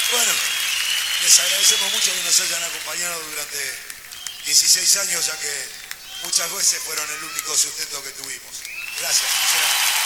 Bueno, les agradecemos mucho que nos hayan acompañado durante 16 años, ya que muchas veces fueron el único sustento que tuvimos. Gracias, sinceramente.